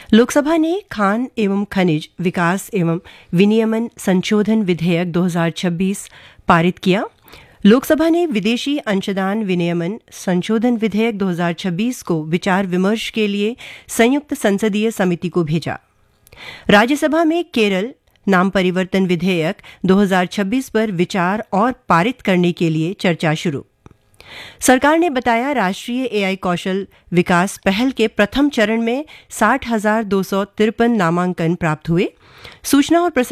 लोकसभा ने खान एवं खनिज विकास एवं विनियमन संशोधन विधेयक 2026 पारित किया। लोकसभा ने विदेशी अंशदान विनियमन संशोधन विधेयक 2026 को विचार विमर्श के लिए संयुक्त संसदीय समिति को भेजा। राज्यसभा में केरल नाम परिवर्तन विधेयक 2026 पर विचार और पारित करने के लिए चर्चा शुरू। सरकार ने बताया, राष्ट्रीय एआई कौशल विकास पहल के प्रथम चरण में 60,253 नामांकन प्राप्त हुए। सूचना और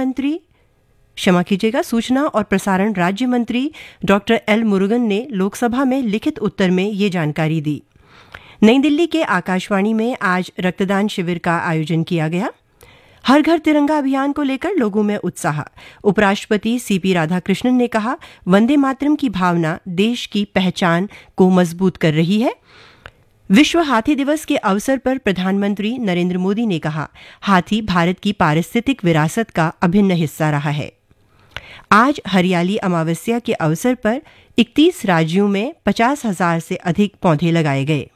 प्रसारण राज्य मंत्री डॉक्टर एल मुरुगन ने लोकसभा में लिखित उत्तर में ये जानकारी दी। नई दिल्ली के आकाशवाणी में आज रक्तदान शिविर का आयोजन किया गया। हर घर तिरंगा अभियान को लेकर लोगों में उत्साह। उपराष्ट्रपति सीपी राधाकृष्णन ने कहा, वंदे मातरम की भावना देश की पहचान को मजबूत कर रही है। विश्व हाथी दिवस के अवसर पर प्रधानमंत्री नरेंद्र मोदी ने कहा, हाथी भारत की पारिस्थितिक विरासत का अभिन्न हिस्सा रहा है। आज हरियाली अमावस्या के अवसर पर 31 राज्यों में 50,000 से अधिक पौधे लगाए गए।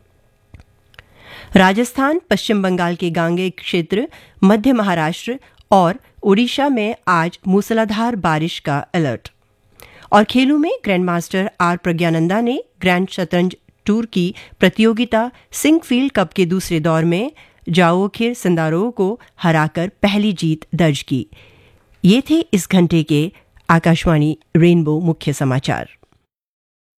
राजस्थान, पश्चिम बंगाल के गांगेय क्षेत्र, मध्य महाराष्ट्र और ओडिशा में आज मूसलाधार बारिश का अलर्ट। और खेलों में ग्रैंडमास्टर आर प्रज्ञानंदा ने ग्रैंड शतरंज टूर की प्रतियोगिता सिंकफील्ड कप के दूसरे दौर में जाओखिर सिंदारो को हराकर पहली जीत दर्ज की। ये थे इस घंटे के आकाशवाणी रेनबो मुख्य समाचार।